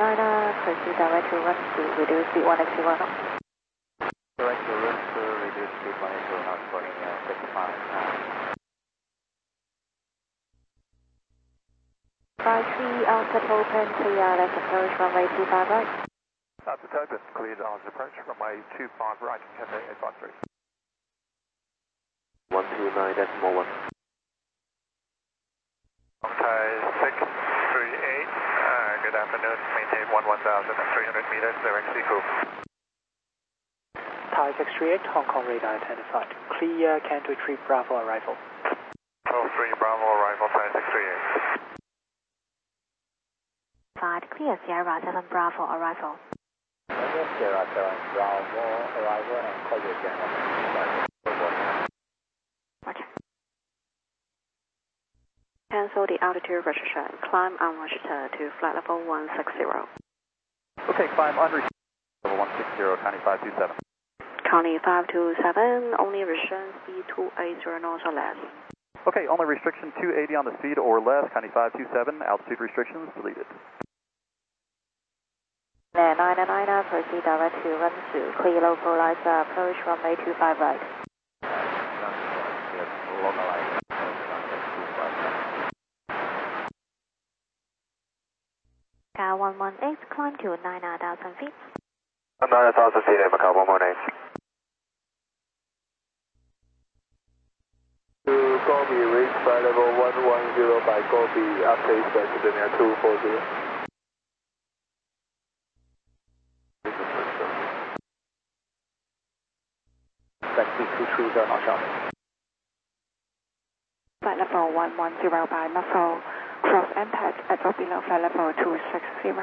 proceed direct to run 2, reduce speed 1x1 knots. Direct to run 2, reduce speed 1x1 knots, boarding 65. 53 outset open, clear, let's approach runway 25 right. Outset open, cleared on approach, runway 25 right, Cathay 853. 129.1. Thai 638, good afternoon, maintain 1,300 meters, direct Seacool. Thai 638, Hong Kong radar identified. Clear, Canto 3 Bravo arrival. 3 Bravo arrival, Thai 638. Clear, Sierra 7 Bravo arrival. Sierra 7 Bravo arrival and call you again. Roger. Cancel the altitude restriction. Climb unrestricted to flight level 160. Okay, climb unrestricted level 160, Connie 527. Connie 527, only restriction speed 280 knots or less. Okay, only restriction 280 on the speed or less, Connie 527, altitude restrictions deleted. 999, proceed direct to run 2, clear localize approach runway 25 right. Car 118, climb to 9,000 feet. 9,000 feet, Macau 118. To Gobi, reach flight level 110 by Gobi, after expect to 240. Taxi 23 done on shot. Flight level 110 by muffle, cross impact at or below flight level 260.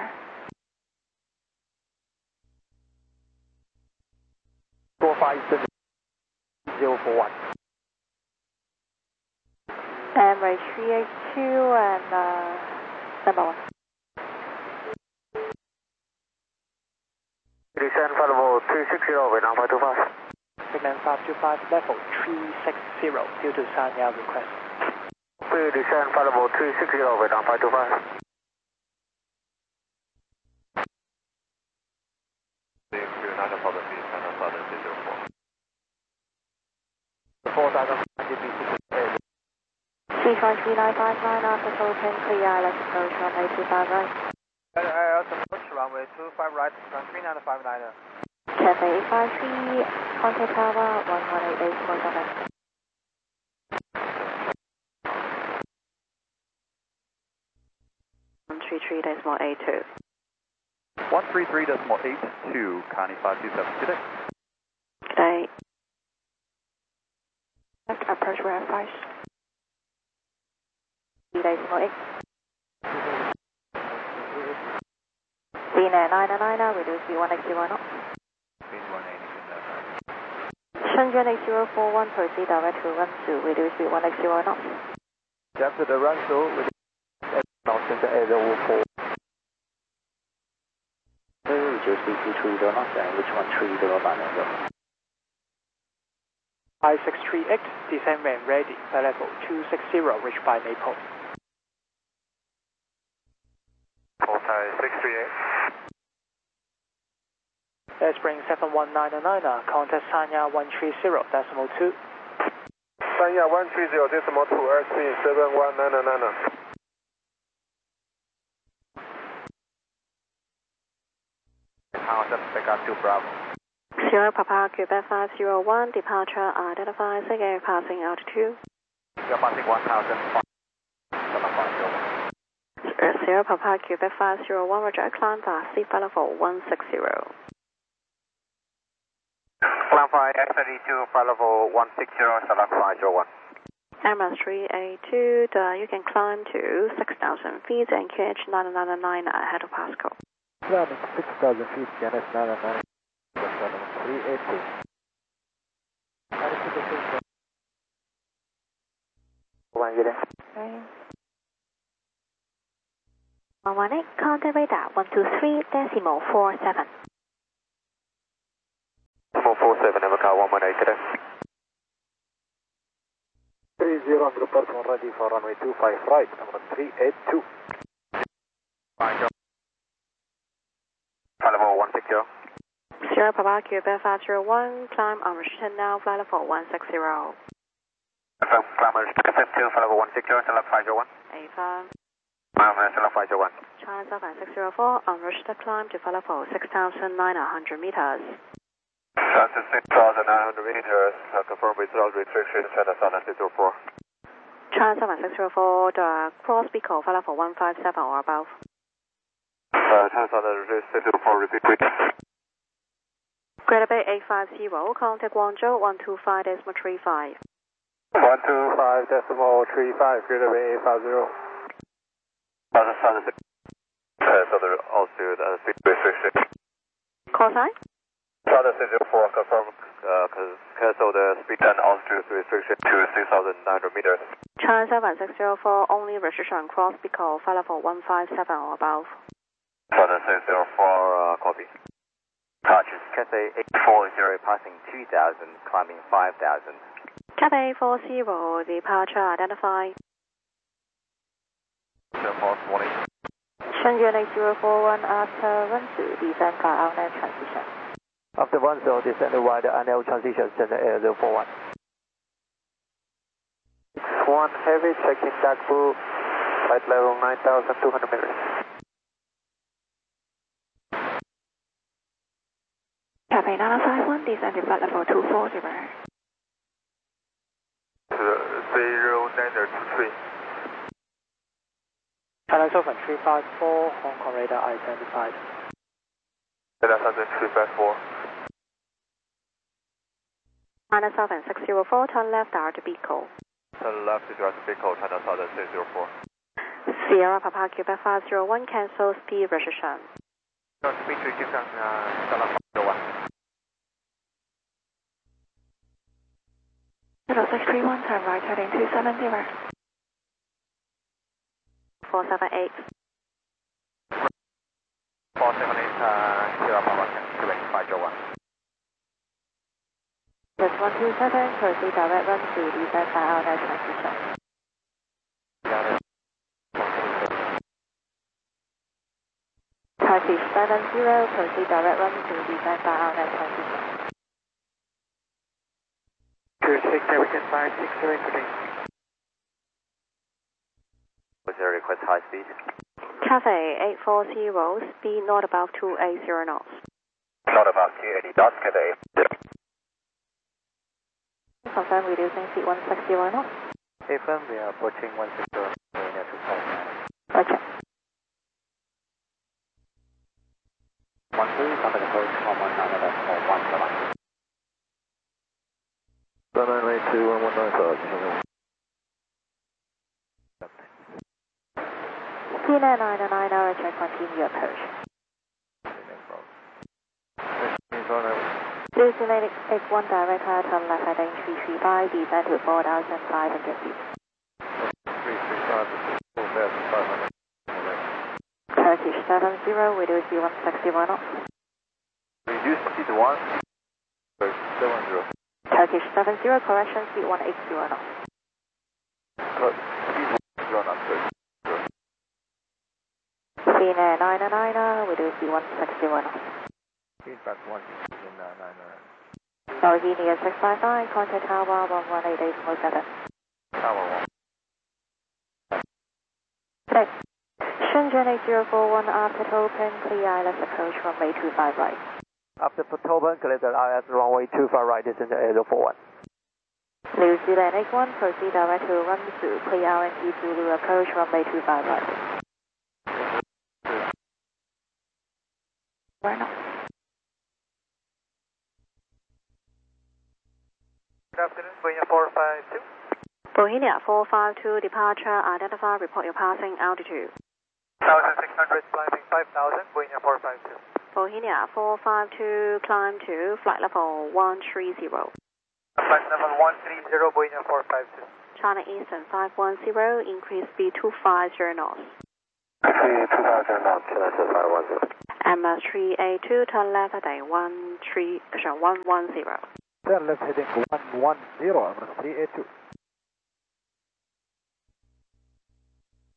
457-041. Emirates 382 and number 1. Descend flight level 360, Vietnam 525. Vietnam 525, level 360, due to Sanya request. Clear descend flight level 360, Vietnam 525. C53959 after open, clear, let's approach runway 25 right. Approach runway 25 right, 3959. Cathay 853, contact tower 1188.7. 133.82. 133.82, Connie 527. Good day. Good day. Approach verified. 3.8. C999, reduce B1X01 knots. Shenzhen 8041, proceed direct to run 2, reduce B1X01 knots. Jump to the run 2, reduce Shenzhen 8041. Reduce speed 23 knots and which 13 knots. I-638, descent when ready, flight level 260, reached by Maple. Thai 638. Spring 7199, contact Sanya 130.2. Sanya 130.2, airspeed 71999. Pickup 2 Bravo. Sierra Papa Quebec 501, departure identified, Sierra passing altitude. You're passing 1,005. Sierra Papa Quebec 501, Roger, climb fast, seat flight level 160. Climb 532, flight level 160, select 501. Emirates 382, you can climb to 6,000 feet and QH 999 ahead of Pascal. Climbing 6,000 feet, GNS 999. 380. One good day. Okay. 118, contact radar 123.47. 447, Macau 118 today. 30 on report from ready for runway 25 right, number 382. Fine, 160. Sierra Papa Quebec 501, climb on return now, flight level 160. Confirm, climb on 52, flight level 160, select 501. A5. Select 501. China Southern 604, on route to climb to flight level 6,900 meters. That's 6,900 meters. Confirm without restriction, China Southern 604. China Southern 604, the cross Pico, flight level 157 or above. China Southern 604, repeat quick. Greater Bay 850, contact Guangzhou 125.35. 125.35, Greater Bay 850. Southern altitude and speed restriction. Call sign? Southern 604, confirm, cancel the speed and altitude restriction to 6,900 meters. China Southern 604, only restriction cross Pico, flight level 157 or above. Southern 604, copy. Departures Cathay 840, passing 2,000, climbing 5,000. Cathay 840, departure identified. Warning. Shenzhen 8041, after 10, descend by outlet transition. After 10, descend wide annual transition, Shenzhen Air 041. 1 heavy, checking dark blue, flight level 9,200 meters. Cathay 951, descend to flight level 240. 0923. China Southern 354, Hong Kong radar identified. China Southern 354. China Southern 604, turn left direct Pico. Turn left to direct Pico, China Southern 604. Sierra Papa Quebec 501, cancel speed restriction. Speed restriction, select 501. 0631, turn right heading 270. 478. 478, Sierra Papa Quebec 501. Just 127, proceed direct run to descend by outlet transition. Turkish 70, proceed direct run to descend by outlet transition. 26, American 560, today. What's your request high speed? Cathay 840, speed not above 280 knots. Not about 280 knots, Cathay. Confirm reducing speed 160 knots. Affirm, we are approaching 160, going at 259. Roger. 13, contact approach 119, 1982, 1195. P999, check continue approach. Lucy Lane X1 direct turn left heading 335, descend to 4,500 feet. 335, 4,500. Turkish 70, reduce speed 161 knots. Reduce speed 170. Turkish 70, correction speed 180 knots. Speed 1 knots. P999, reduce speed 161 knots. Feedback 1. Norwegian 659, contact Tower 1188.7. Tower 1. Next, Shenzhen 8041, after open, clear ILS approach runway 25 right. After Potoban, clear the IS runway 25 right, descend Air 041. New Zealand X1, proceed direct to run to clear RNT Zulu approach runway 25 right. Where not? Good afternoon, Boeing 452. Bohemia 452, departure, identify, report your passing altitude. 1,600, climbing 5,000, Boeing 452. Bohemia 452, climb to flight level 130. Flight level 130, Boeing 452. China Eastern 510, increase speed 250 knots. 2,000 knots, China 510. MS 382, turn left heading 110. Turn left heading 110, MS 382.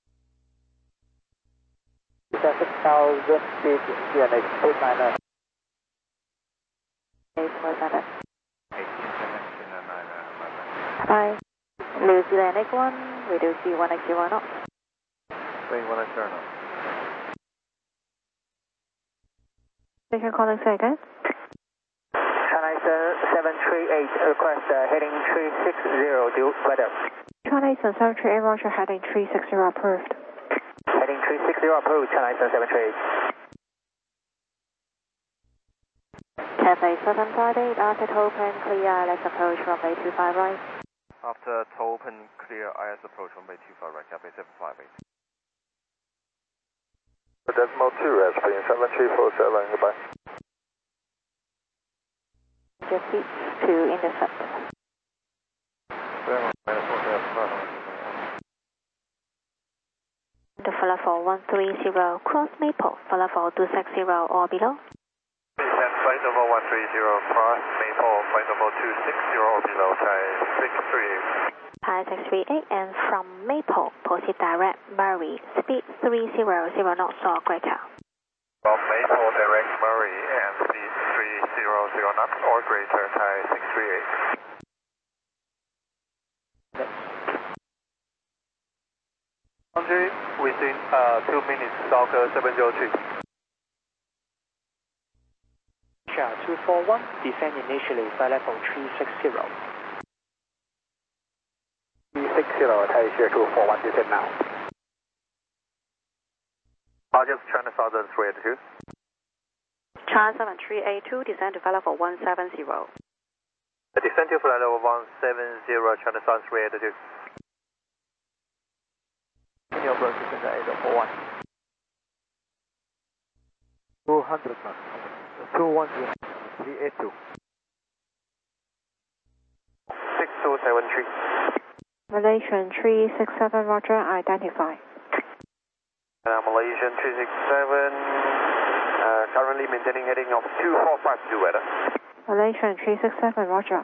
It's 6,000 feet, CNH 899. 847. 18 Bye. New Zealand X1, reduce C1X0 knots. Wait, what I turn on? Station calling second. China 738, request heading 360 due weather. China Eastern 738, Roger, heading 360 approved. Heading 360 approved, China 738. Cathay 758, after open, clear, let's approach runway 25 right. After toe open, clear IS approach runway 25 right, Cathay 758. Decimal 2, as being 7347, goodbye. Just speed to intercept. The Falafel 130, cross Maple, Falafel 260 or below. Descend flight level 130, cross Maple, flight level 260 or below, Thai 638. Thai 638, and from Maple, proceed direct, Murray, speed 300 knots or greater. From Maple, direct Murray, and speed 300 knots or greater, Thai 638. Within 2 minutes, Stalker 703. China 241, descend initially, flight level 360. 360, Thai Asia 241, descend now. August China Southern 382. China 7382, descend to flight level 170. Descend to flight level 170, China Southern 382. Your approach is in the 841. 200 knots. 210, 382. 6273. Malaysian 367, Roger, identify. Malaysian 367, currently maintaining heading of 245 due weather. Malaysian 367, Roger.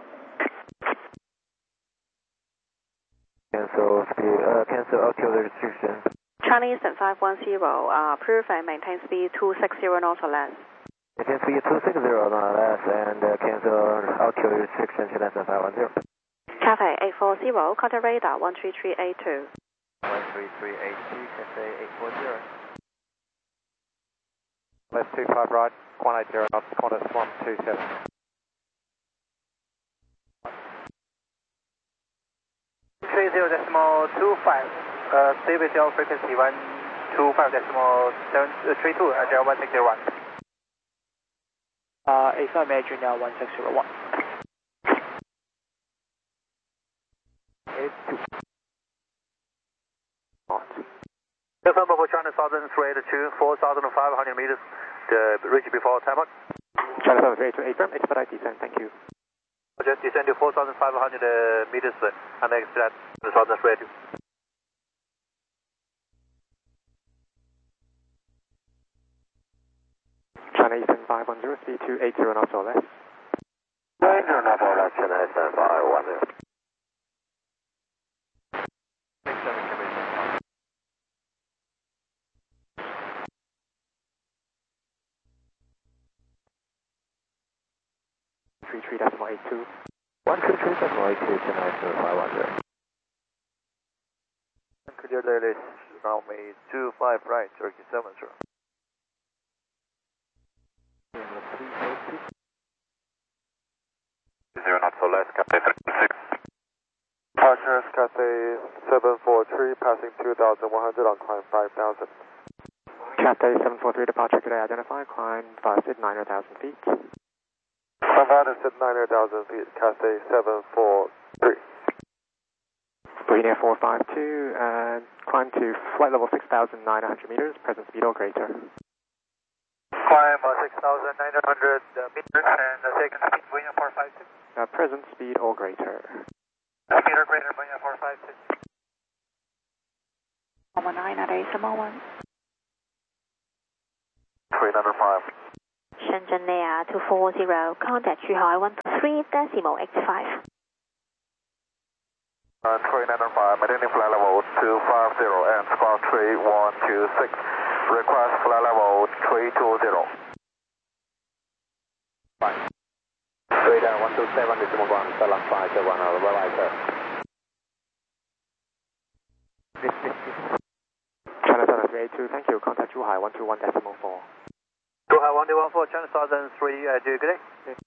Cancel altitude restriction. China Eastern 510, approve and maintain speed 260 knots or less. Maintain speed 260 or less and cancel altitude restriction to less than 510. Cathay 840, contact radar 13382. 13382, Cathay 840. Left 25 right, 180 knots, contact 127. decimal 25. Stay with your frequency 125.732 at 1601. A5 Major now 1601. 82. November for China Southern 382, 4,500 meters, reach before timeout. China 738 firm, expedite descent, thank you. Just descend to 4,500 meters and exit the Southern 382. China Eastern 510, speed 280 knots or less. 80 knots or less, China Eastern 510. 133.82. 133.82, China Eastern 510. Clear the runway 25 right, Turkey 7, sir. 0 knots or less, Cathay 36. Partners, Cathay 743, passing 2,100 on climb 5,000. Cathay 743 departure today identified, climb 9,000 feet. Climb out at 9,000 feet, Cathay 743. Green Air 452, and climb to flight level 6,900 meters, present speed or greater. Climb 6,900 meters and second speed, Green Air 452. Present speed or greater. Speed or greater, Green Air 452. 19 at decimal 1. 305. Shenzhen Air 240, contact Zhuhai 123.85. 395, maintaining flight level 250 and squawk 3126. Request flight level 320. Bye. 327.1, select 501, bye-bye, sir. China Southern 382, thank you. Contact Zhuhai 121.4. Zhuhai 121.4, China Southern 3, do you agree?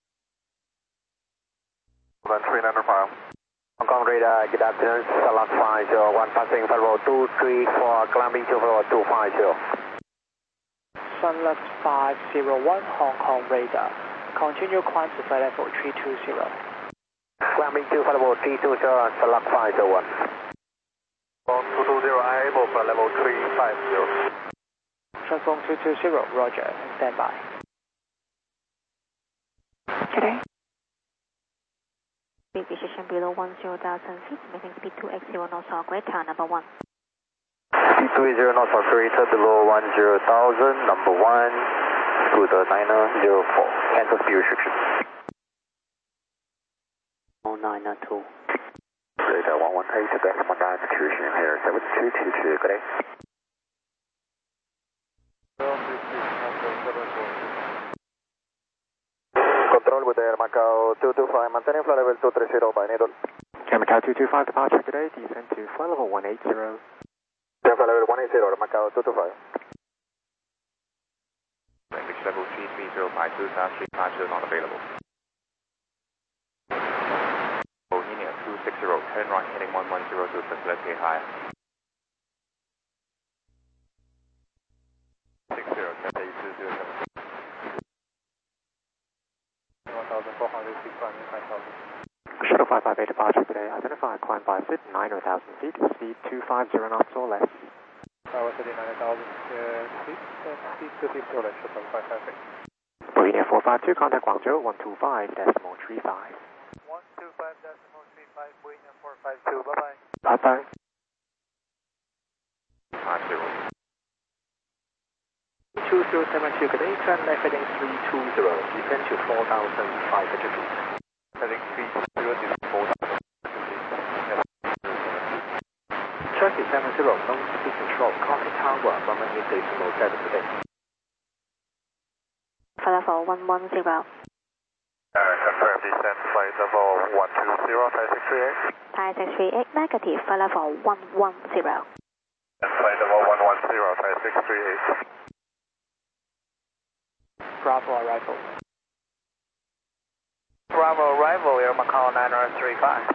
1395. Hong Kong radar, good afternoon, select 501, passing Flight 234, climbing to Flight 250. Sunlux 501, Hong Kong radar. Continue climb to flight level 320. Climbing to Flight 320 and select 501. 220, able for level 350. Transform 220, roger, stand by. Today. Speed position below 10,000 feet, making speed 280 knots or greater, number 1. Speed 280 knots or greater below 10,000, number 1, Scooter 904, cancel speed restriction. 0902. Radar 118, decimal 9, execution here, 7222, good day. Control with Air Macau 225, maintaining flight level 230 by needle. Air Macau 225, departure today, descend to flight level 180. Flight level 180, Macau 225. Language level 330 by 2 departure not available. Bohemia 260, turn right heading 110 to facilitate higher. 60, Cathay 207. 1,406, 5,000. Shuttle 558 departure today, identify climb by fit 90,000 feet, speed 250 knots or less. Tower 39,000 feet, speed 250 or less, shuttle 558. Bohemia 452, contact Guangzhou 125.35. 125.35, Bohemia 452, bye-bye. Bye-bye. 50. 2072, good day, turn left heading 320, descend to 4,500 feet. Heading 320 to 4,000 Turkey 70, no speed control, contact tower, 118.7 today. Flight level 110. Confirm descent, flight level 120, Thai 638. Thai 638, negative, flight level 110. And flight level 110, Thai 638. Bravo arrival. Bravo arrival, Air Macau 9035.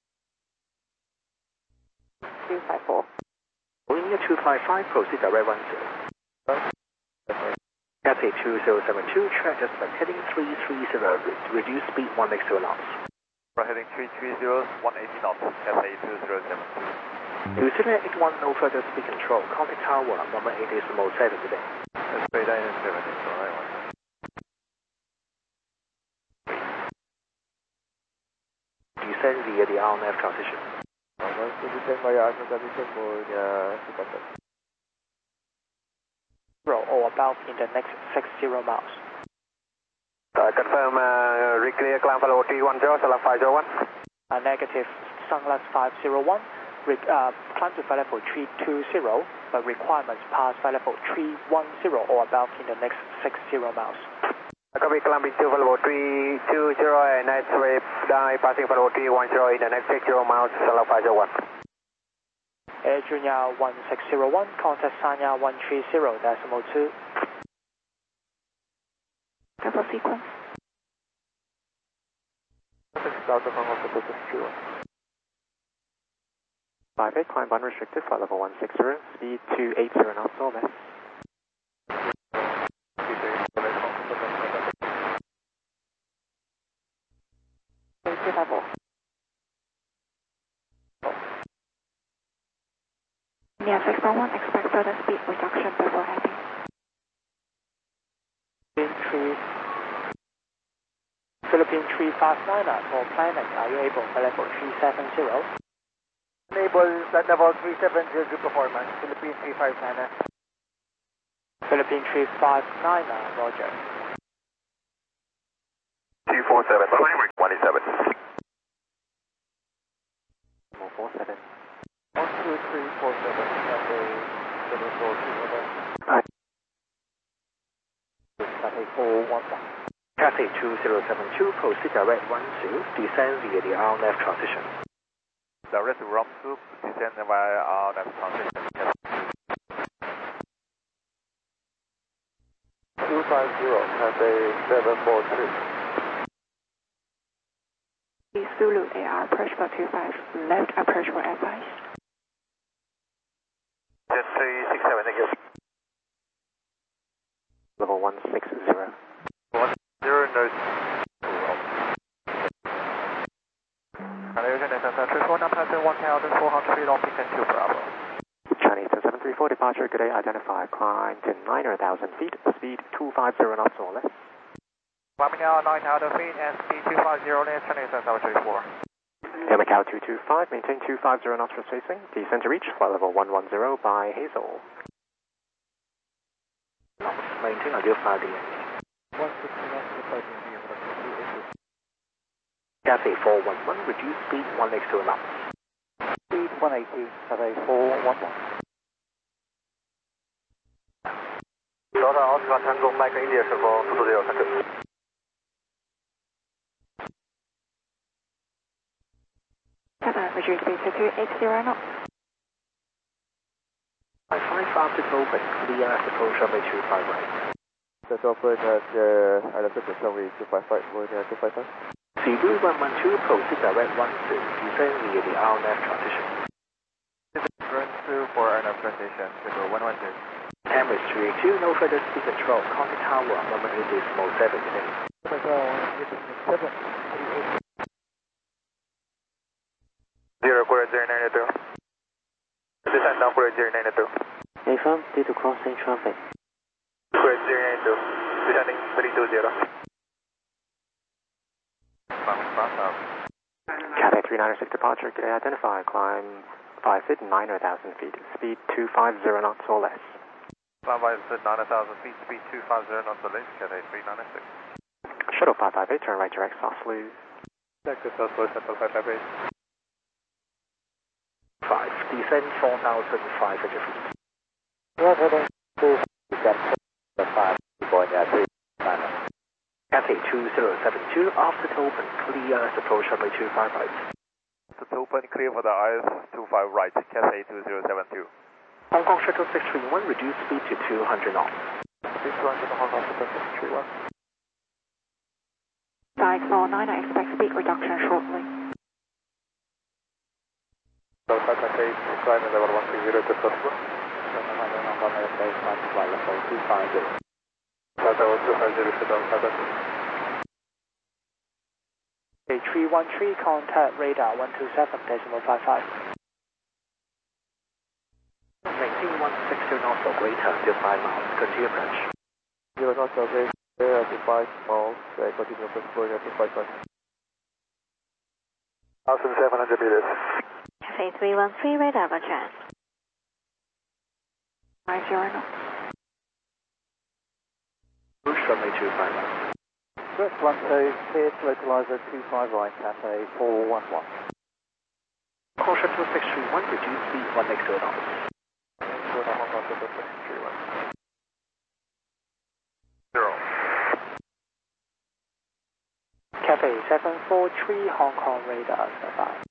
254. Bohemia 255, proceed direct 10. Cathay 2072, track estimate heading 330, reduce speed 180 knots. Right heading 330, 180 knots, Cathay 207. New Zealand 81, no further speed control, contact tower, 118.7 today. That's very dynamic 7, it's alright one. Descend via the RNF transition. Descend via RNF transition for Or about in the next 60 miles. Confirm, reclear climb level 310, select 501. Negative, Sunlux 501, climb to flight level 320, but requirements pass flight level 310 or above in the next 60 miles. Copy, climbing to level 320 and next wave down, passing level 310 in the next 60 miles, select 501. Air Junior 1601, contact Sanya 130.2. Double sequence. 6,000 Hong Kong Pacific 58, climb unrestricted, flight level 160, speed 280 knots or less. Safety level. Near 641, expect further speed reduction before heading. Philippine 359 for planning, are you able for level 370? Enable flight level 370, good performance, Philippine 359. Philippine 359, roger. 247, 187. 47. 12347, Cathay 742, Cathay 411. Cathay 2072, proceed direct 12, descend via the RNF transition. Direct ramp 2, descend via RNF transition. 250, Cathay 743. Zulu AR approach for 25, left approach for advice. Jet 367, thank you. Level 160. 10, nose. Hello, Chinese 734, now passing 1,400 feet on Pekin 2 Bravo. Chinese 734, departure, good day, identify, climb to 9,000 feet, speed 250 knots or less. Climbing now 9,000 feet and speed 250 less, Chinese 734. Air Macau 225, maintain 250 knots for spacing, descend to reach, flight level 110 by Hazel. Maintain ideal flight. 160 Cathay 411, reduce speed 1 next to a knot. Speed 180, Cathay 411. Delta Oscar Tango Mike India 是否速度6三个 Cathay reduce speed to 280 knots. 5 after open, clear as approach runway 25 right. That's operator at the runway 255, going at 255. Cebu 112, proceed direct 12, descend via the RNF transition. Run 2 for RNF transition, Cebu 112. Emirates 382, no further speed control, contact tower, 118.7 today. Zero, Korea 092. Descend down Korea 092. Affirm, due to crossing traffic. Korea 092. Descending 320. Cathay 396, departure, good day, identify, climb 5 feet, 9,000 feet, speed 250 knots or less. Climb by 9,000 feet, speed 250 knots or less, Cathay 396. Shuttle 558, turn right direct Southwest. Texas Southwest, Central 558. 5, descend 4,500 feet. Cathay 2072, after open, clear as approach runway 25 right. To open, clear for the IS-25 right, Cathay 2072. Hong Kong Shuttle 631, reduce speed to 200 knots. 600 Hong Kong Shuttle 631. Diagonal 9, I expect speed reduction shortly. Delta Cathay, climbing level 160 to possible. Delta 250 to Delta. Okay, 313, contact radar 127.55. Maintain 160 knots or greater until 5 miles, continue approach. 0 knots or greater to 5 miles, continue approach going at 255. 1,700 meters. Cathay 313, radar adjust. 50 knots. Approach runway 25 right. Direct 12, cleared localizer 25 right, Cathay 411. Hong Kong Shuttle 631, reduce speed 1 next to a knot. Hong Kong Shuttle 631. 0. Cathay 743, Hong Kong radar standby.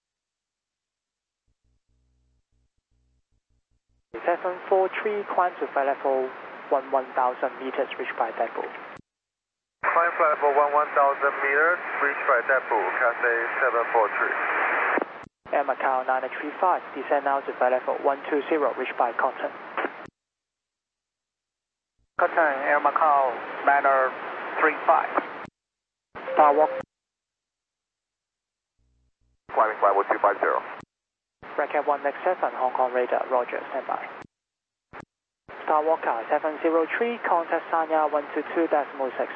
743, climb to flight level 11,000 meters, reached by depot. Climb flight level 11,000 meters, reached by depot, Cathay 743. Air Macau 935, descend now to flight level 120, reached by Cotton. Cotton, Air Macau, 935. Star Walk, Climbing flight level 250. Bracket 1X7, Hong Kong radar, Roger, standby. Star Walker 703, contact Sanya 122.6.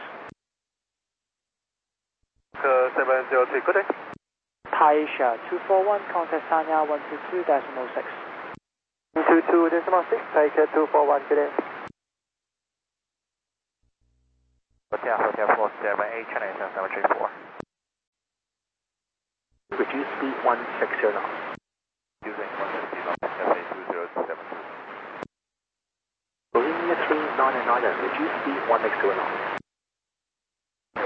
703, good day. Taisha 241, contact Sanya 122.6. 222.6, Taisha 241, good day. Hotel 478, China 734. Reduce speed 160 knots. Using 160 knots, Cathay 2072. Bohemia 3999, reduce speed 1 next to a knot.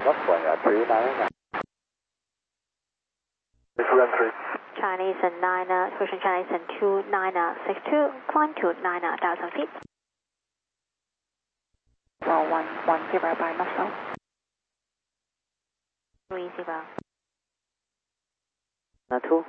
3. Chinese and 9, pushing Chinese and 2962, climb to 9,000 feet. Roll 110 by muscle. 30. 2.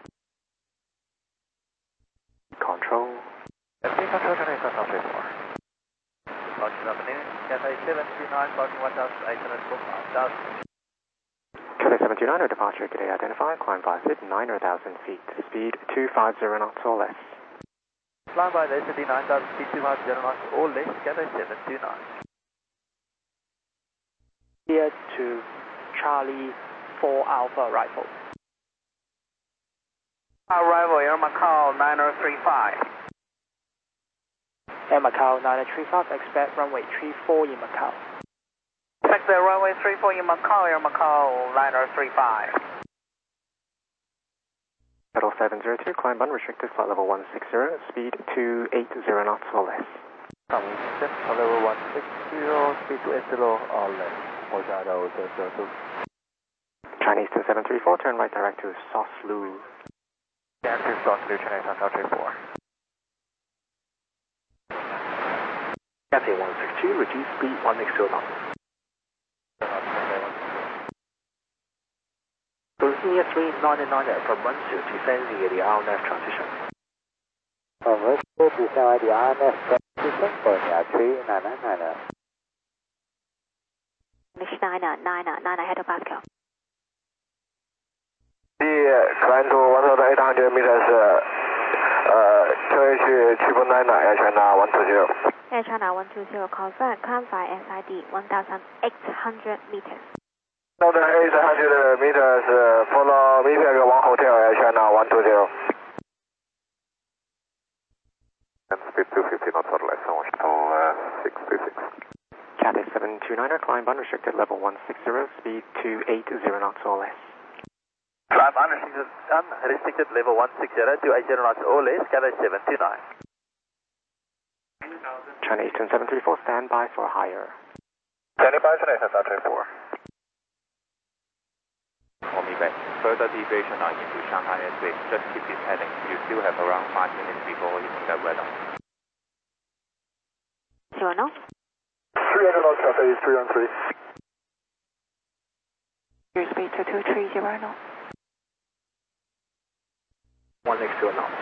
Control. FT control Chinese South 34. Departure afternoon, Cathay 729, parking 1,845,000. Cathay 729, departure today identified, climb by fit 9,000 feet, speed 250 knots or less. Flying by the SAD 9,000 feet, 250 knots or less, Cathay 729. Here to Charlie 4 Alpha Rifle. Arrival Air Macau 9035. Air Macau 9035, expect runway 34 in Macau. Expect the runway 34 in Macau, Air Macau 9035. Shuttle 702, climb unrestricted, flight level 160, speed 280 knots or less. Flight level 160, speed 280 or less. Hokkaido 002. Chinese 734, turn right direct to Sauce Lu. Active Sauce Lu, Chinese South 34. Cathay 162, reduce speed 160 knots. Brazilian 399 from 10 descend via the RNF transition. From 10 descend via the RNF transition for 3999. English 9 hectopascal. Climb to 1,800 meters, QH 799, Air China 120. Air China 120, confirm, climb by SID 1,800 meters. 1,800 meters, follow MIPEC 1 Hotel, Air China 120. And speed 250 knots or less, Shuttle 626. Cathay 729, climb unrestricted, level 160, speed 280 knots or less. Climb unrestricted, level 160, 280 knots or less, Cathay 729. China Eastern 734, stand by for higher. Standing by, China Eastern 734. MIPEC, further deviation into Shanghai airspace, just keep this heading. You still have around 5 minutes before hitting that weather. 0 knots. 300 knots, Cathay 313. Your speed to 230 knots. 160 knots.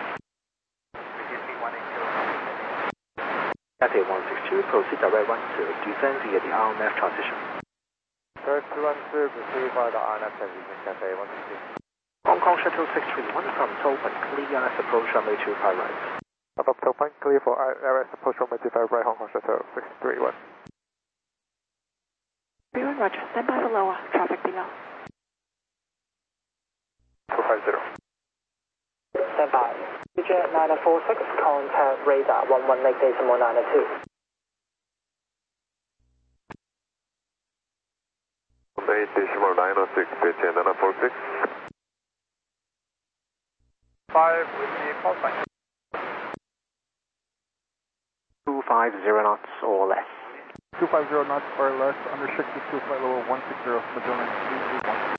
Cathay 162, proceed direct 10, descend via the RNF transition. First 212, proceed by the RNF transition, Cathay 162. Hong Kong Shuttle 631 from Topin, clear as approach runway 25 right. Above Topin, clear for RS approach runway 25 right, Hong Kong Shuttle 631. Bearing Roger, stand by for lower, traffic below. 250. Stand by. Jet 946, contact radar 118.92. 8.906, pitch 946. 5 with the call sign. 250 knots or less. 250 knots or less, unrestricted to flight level 160, Magellan 381.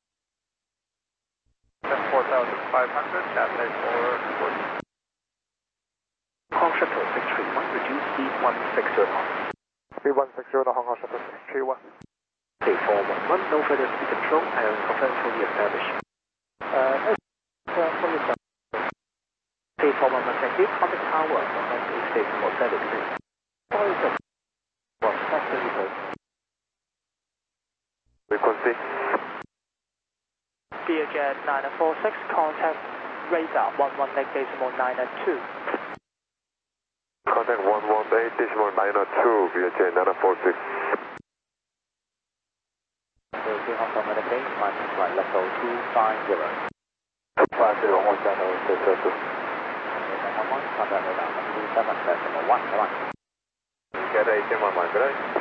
4,500, Cathay 440. Hong Kong Shuttle 631, reduce speed 160 knots. Speed 160 to Hong Kong Shuttle 631. Day 411, no further speed control, and confirm fully established. Day 411, thank you. Contact tower, momentum is station for 7 Frequency. Jet 946, contact radar 118.92. Contact 118.92, Jet 946. Hong Kong Medicaid, climbing flight level 250. 250, Hong Kong Shuttle 632. Contact radar 27.1, Cathay 1011, good day.